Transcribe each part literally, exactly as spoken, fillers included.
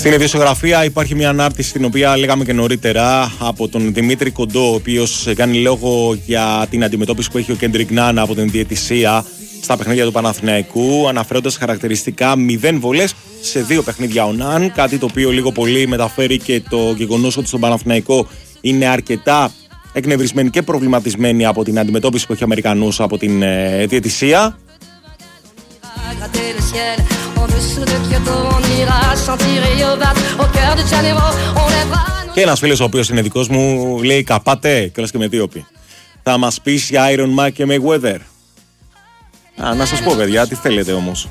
Στην ειδησιογραφία υπάρχει μια ανάρτηση την οποία λέγαμε και νωρίτερα από τον Δημήτρη Κοντό, ο οποίος κάνει λόγο για την αντιμετώπιση που έχει ο Κέντρικ Νάν από την διαιτησία στα παιχνίδια του Παναθηναϊκού, αναφέροντας χαρακτηριστικά μηδέν βολές σε δύο παιχνίδια ο Νάν, κάτι το οποίο λίγο πολύ μεταφέρει και το γεγονός ότι στον Παναθηναϊκό είναι αρκετά εκνευρισμένοι και προβληματισμένοι από την αντιμετώπιση που έχει ο Αμερικανούς από την ε, διαιτησία. Και ένας φίλος ο οποίος είναι δικός μου λέει καπάτε και όλες και με δίωπη. Θα μας πεις για Iron Mike και Mayweather? Α, να σας πω παιδιά, τι θέλετε όμως.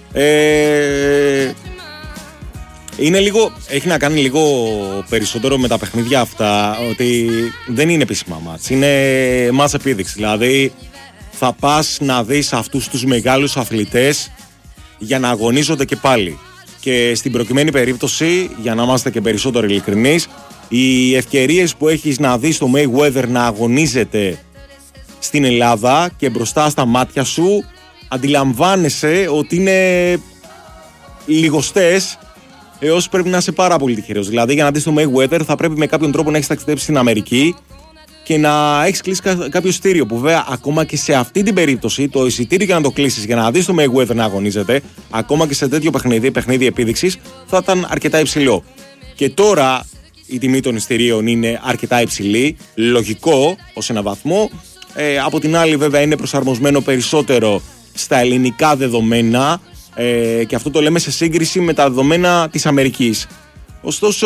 Ε, είναι λίγο, έχει να κάνει λίγο περισσότερο με τα παιχνίδια αυτά, ότι δεν είναι επίσημα μάτς, είναι μάτς επίδειξη. Δηλαδή θα πας να δεις αυτούς τους μεγάλους αθλητές για να αγωνίζονται και πάλι. Και στην προκειμένη περίπτωση, για να είμαστε και περισσότερο ειλικρινείς, οι ευκαιρίες που έχεις να δεις το Mayweather να αγωνίζεται στην Ελλάδα και μπροστά στα μάτια σου, αντιλαμβάνεσαι ότι είναι λιγοστές, έως πρέπει να είσαι πάρα πολύ τυχερός. Δηλαδή για να δεις το Mayweather θα πρέπει με κάποιον τρόπο να έχεις ταξιδέψει στην Αμερική και να έχεις κλείσει κάποιο εισιτήριο, που βέβαια ακόμα και σε αυτή την περίπτωση το εισιτήριο για να το κλείσεις για να δεις το Mayweather να αγωνίζεται, ακόμα και σε τέτοιο παιχνίδι, παιχνίδι επίδειξης, θα ήταν αρκετά υψηλό. Και τώρα η τιμή των εισιτηρίων είναι αρκετά υψηλή, λογικό ως ένα βαθμό. Ε, από την άλλη βέβαια είναι προσαρμοσμένο περισσότερο στα ελληνικά δεδομένα, ε, και αυτό το λέμε σε σύγκριση με τα δεδομένα της Αμερικής. Ωστόσο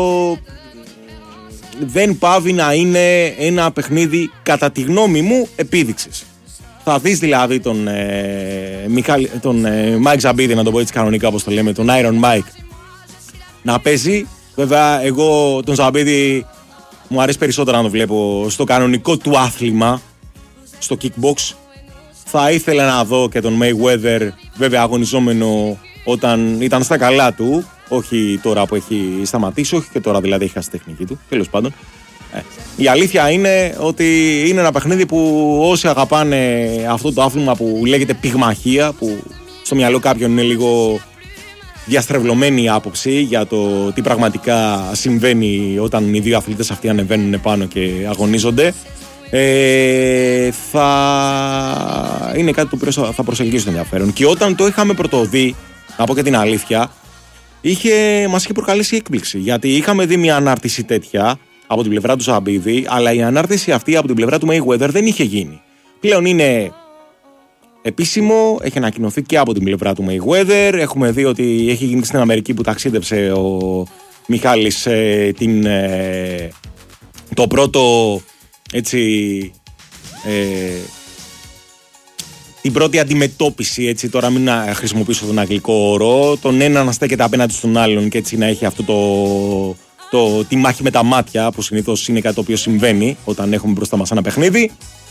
δεν πάβει να είναι ένα παιχνίδι, κατά τη γνώμη μου, επίδειξης. Θα δεις δηλαδή τον, ε, Μιχάλη, τον ε, Mike Zambidi, να το πω έτσι κανονικά όπως το λέμε, τον Iron Mike, να παίζει. Βέβαια εγώ τον Zambidi μου αρέσει περισσότερο να το βλέπω στο κανονικό του άθλημα, στο kickbox. Θα ήθελα να δω και τον Mayweather βέβαια αγωνιζόμενο όταν ήταν στα καλά του, όχι τώρα που έχει σταματήσει, όχι και τώρα δηλαδή έχει χάσει τη τεχνική του, τέλος πάντων. Ε, η αλήθεια είναι ότι είναι ένα παιχνίδι που όσοι αγαπάνε αυτό το άθλημα που λέγεται πυγμαχία, που στο μυαλό κάποιον είναι λίγο διαστρεβλωμένη η άποψη για το τι πραγματικά συμβαίνει όταν οι δύο αθλητές αυτοί ανεβαίνουν πάνω και αγωνίζονται, ε, θα είναι κάτι το οποίο θα προσελκύσει το ενδιαφέρον. Και όταν το είχαμε πρωτοδεί, να πω και την αλήθεια, είχε, μας είχε προκαλέσει έκπληξη, γιατί είχαμε δει μια ανάρτηση τέτοια από την πλευρά του Zambidi, αλλά η ανάρτηση αυτή από την πλευρά του Mayweather δεν είχε γίνει. Πλέον είναι επίσημο, έχει ανακοινωθεί και από την πλευρά του Mayweather. Έχουμε δει ότι έχει γίνει στην Αμερική που ταξίδεψε ο Μιχάλης, ε, την, ε, το πρώτο έτσι, ε, την πρώτη αντιμετώπιση, έτσι, τώρα μην χρησιμοποιήσω τον αγγλικό όρο, τον ένα να στέκεται απέναντι στον άλλον και έτσι να έχει αυτό το, το, τη μάχη με τα μάτια, που συνήθως είναι κάτι το οποίο συμβαίνει όταν έχουμε μπροστά μας ένα παιχνίδι.